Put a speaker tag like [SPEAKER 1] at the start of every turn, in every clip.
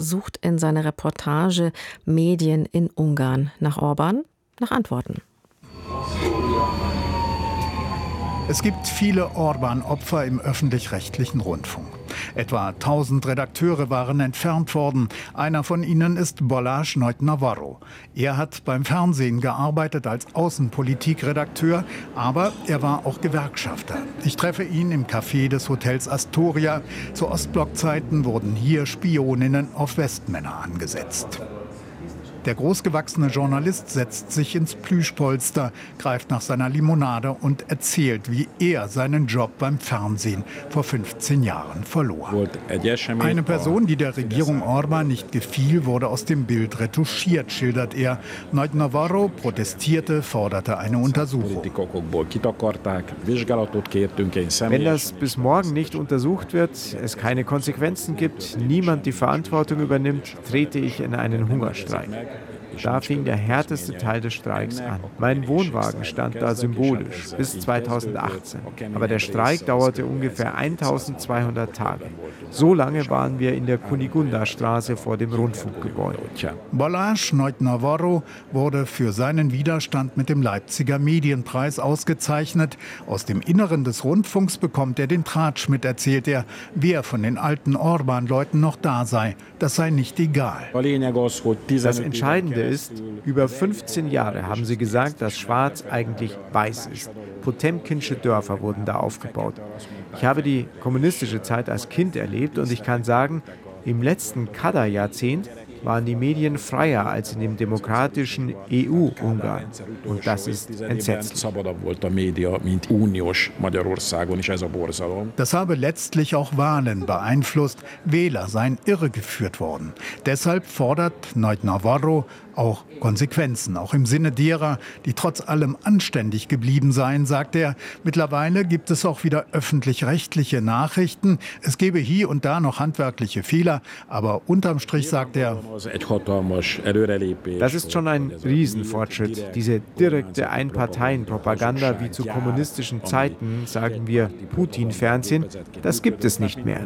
[SPEAKER 1] sucht in seiner Reportage Medien in Ungarn nach Orbán, nach Antworten.
[SPEAKER 2] Es gibt viele Orbán-Opfer im öffentlich-rechtlichen Rundfunk. Etwa 1000 Redakteure waren entfernt worden. Einer von ihnen ist Balázs Nagy-Navarro. Er hat beim Fernsehen gearbeitet als Außenpolitikredakteur, aber er war auch Gewerkschafter. Ich treffe ihn im Café des Hotels Astoria. Zu Ostblockzeiten wurden hier Spioninnen auf Westmänner angesetzt. Der großgewachsene Journalist setzt sich ins Plüschpolster, greift nach seiner Limonade und erzählt, wie er seinen Job beim Fernsehen vor 15 Jahren verlor. Eine Person, die der Regierung Orbán nicht gefiel, wurde aus dem Bild retuschiert, schildert er. Nagy-Navarro protestierte, forderte eine Untersuchung.
[SPEAKER 3] Wenn das bis morgen nicht untersucht wird, es keine Konsequenzen gibt, niemand die Verantwortung übernimmt, trete ich in einen Hungerstreik. Da fing der härteste Teil des Streiks an. Mein Wohnwagen stand da symbolisch bis 2018. Aber der Streik dauerte ungefähr 1200 Tage. So lange waren wir in der Kunigunda-Straße vor dem Rundfunkgebäude.
[SPEAKER 2] Balázs Nagy-Navarro wurde für seinen Widerstand mit dem Leipziger Medienpreis ausgezeichnet. Aus dem Inneren des Rundfunks bekommt er den Tratsch mit, erzählt er. Wer von den alten Orbán-Leuten noch da sei, das sei nicht egal.
[SPEAKER 3] Das Entscheidende ist, über 15 Jahre haben sie gesagt, dass Schwarz eigentlich weiß ist. Potemkinsche Dörfer wurden da aufgebaut. Ich habe die kommunistische Zeit als Kind erlebt und ich kann sagen, im letzten Kader-Jahrzehnt waren die Medien freier als in dem demokratischen EU-Ungarn. Und das ist entsetzlich.
[SPEAKER 2] Das habe letztlich auch Wahlen beeinflusst. Wähler seien irregeführt worden. Deshalb fordert Nagy-Navarro auch Konsequenzen, auch im Sinne derer, die trotz allem anständig geblieben seien, sagt er. Mittlerweile gibt es auch wieder öffentlich-rechtliche Nachrichten. Es gebe hier und da noch handwerkliche Fehler, aber unterm Strich, sagt er,
[SPEAKER 3] das ist schon ein Riesenfortschritt. Diese direkte Einparteien-Propaganda wie zu kommunistischen Zeiten, sagen wir Putin-Fernsehen, das gibt es nicht mehr.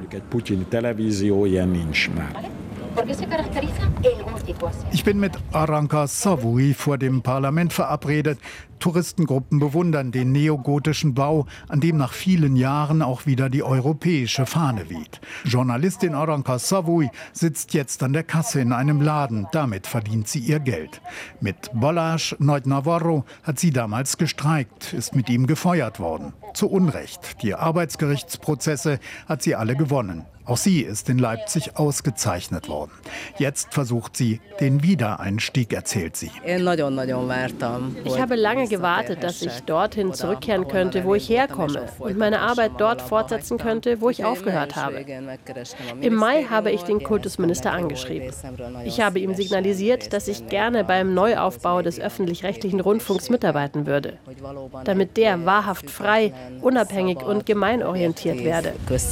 [SPEAKER 2] Ich bin mit Aranka Savui vor dem Parlament verabredet. Touristengruppen bewundern den neogotischen Bau, an dem nach vielen Jahren auch wieder die europäische Fahne weht. Journalistin Aranka Savui sitzt jetzt an der Kasse in einem Laden. Damit verdient sie ihr Geld. Mit Balázs Nagy-Navarro hat sie damals gestreikt, ist mit ihm gefeuert worden. Zu Unrecht. Die Arbeitsgerichtsprozesse hat sie alle gewonnen. Auch sie ist in Leipzig ausgezeichnet worden. Jetzt versucht sie den Wiedereinstieg, erzählt sie.
[SPEAKER 4] Ich habe lange gewartet, dass ich dorthin zurückkehren könnte, wo ich herkomme und meine Arbeit dort fortsetzen könnte, wo ich aufgehört habe. Im Mai habe ich den Kultusminister angeschrieben. Ich habe ihm signalisiert, dass ich gerne beim Neuaufbau des öffentlich-rechtlichen Rundfunks mitarbeiten würde, damit der wahrhaft frei, unabhängig und gemeinorientiert werde.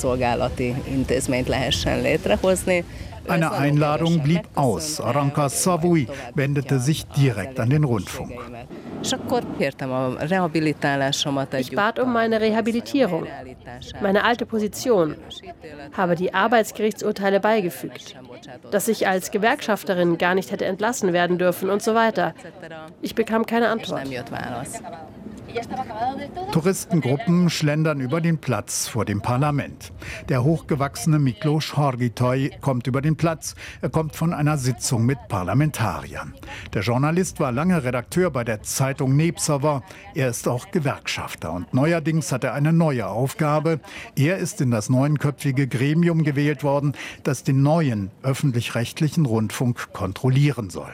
[SPEAKER 2] Eine Einladung blieb aus. Aranka Savui wendete sich direkt an den Rundfunk.
[SPEAKER 4] Ich bat um meine Rehabilitierung, meine alte Position, habe die Arbeitsgerichtsurteile beigefügt, dass ich als Gewerkschafterin gar nicht hätte entlassen werden dürfen und so weiter. Ich bekam keine Antwort.
[SPEAKER 2] Touristengruppen schlendern über den Platz vor dem Parlament. Der hochgewachsene Miklós Hargitay kommt über den Platz. Er kommt von einer Sitzung mit Parlamentariern. Der Journalist war lange Redakteur bei der Zeitung Népszava. Er ist auch Gewerkschafter und neuerdings hat er eine neue Aufgabe. Er ist in das neunköpfige Gremium gewählt worden, das den neuen öffentlich-rechtlichen Rundfunk kontrollieren soll.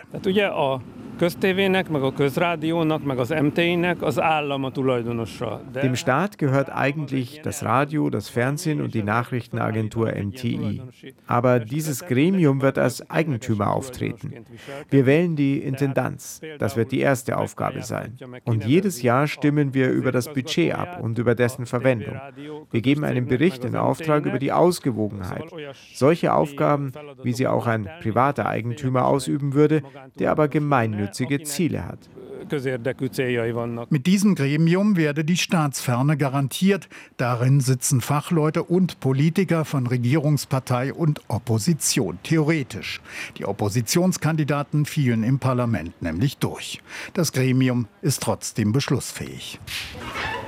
[SPEAKER 3] Dem Staat gehört eigentlich das Radio, das Fernsehen und die Nachrichtenagentur MTI. Aber dieses Gremium wird als Eigentümer auftreten. Wir wählen die Intendanz. Das wird die erste Aufgabe sein. Und jedes Jahr stimmen wir über das Budget ab und über dessen Verwendung. Wir geben einen Bericht in Auftrag über die Ausgewogenheit. Solche Aufgaben, wie sie auch ein privater Eigentümer ausüben würde, der aber gemeinnützig gemeinnützige Ziele hat.
[SPEAKER 2] Mit diesem Gremium werde die Staatsferne garantiert. Darin sitzen Fachleute und Politiker von Regierungspartei und Opposition. Theoretisch. Die Oppositionskandidaten fielen im Parlament nämlich durch. Das Gremium ist trotzdem beschlussfähig.